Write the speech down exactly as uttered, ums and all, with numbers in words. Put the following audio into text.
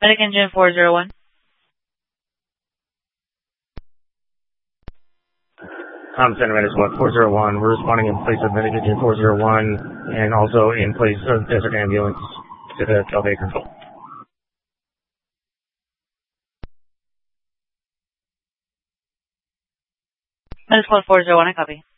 Medic Engine four zero one. Um, Center Medics one four zero one. We're responding in place of Medic Engine four zero one and also in place of Desert Ambulance to the twelve acre. Medic Squad four zero one, I copy.